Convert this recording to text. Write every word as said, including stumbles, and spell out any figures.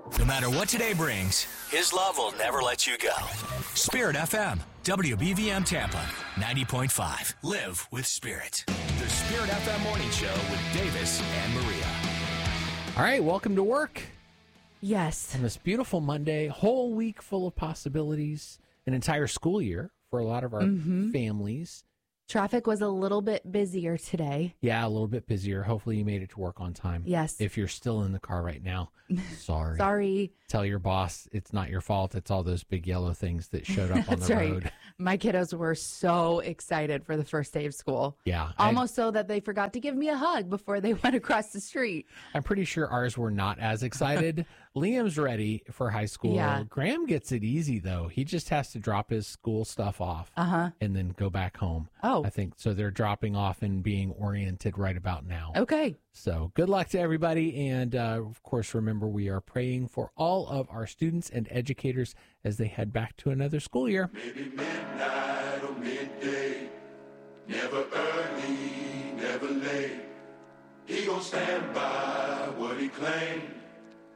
No matter what today brings, His love will never let you go. Spirit F M, W B V M Tampa, ninety point five. Live with Spirit. The Spirit F M Morning Show with Davis and Maria. All right, welcome to work. Yes. On this beautiful Monday, whole week full of possibilities, an entire school year for a lot of our mm-hmm. families. Traffic was a little bit busier today. Yeah, a little bit busier. Hopefully you made it to work on time. Yes. If you're still in the car right now, sorry. Sorry. Tell your boss it's not your fault. It's all those big yellow things that showed up on the right. road. My kiddos were so excited for the first day of school. Yeah. Almost I, so that they forgot to give me a hug before they went across the street. I'm pretty sure ours were not as excited. Liam's ready for high school. Yeah. Graham gets it easy, though. He just has to drop his school stuff off uh-huh. and then go back home. Oh. I think so. They're dropping off and being oriented right about now. Okay. So good luck to everybody. And, uh, of course, remember, we are praying for all of our students and educators as they head back to another school year. Maybe midnight or midday, never early, never late. He gon' stand by what he claimed.